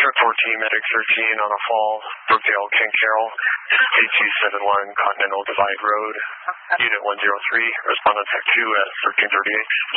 Sheriff 14, Medic 13 on a fall, Brookdale, Ken Carroll, 8271 Continental Divide Road, Unit 103, respond on Tech 2 at 1338.